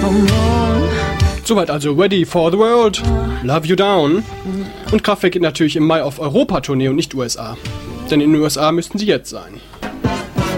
Soweit also Ready for the World, Love You Down. Und Kraftwerk geht natürlich im Mai auf Europa-Tournee und nicht USA. Denn in den USA müssten sie jetzt sein.